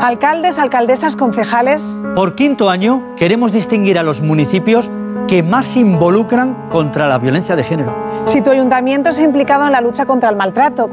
Alcaldes, alcaldesas, concejales. Por quinto año queremos distinguir a los municipios que más se involucran contra la violencia de género. Si tu ayuntamiento se ha implicado en la lucha contra el maltrato,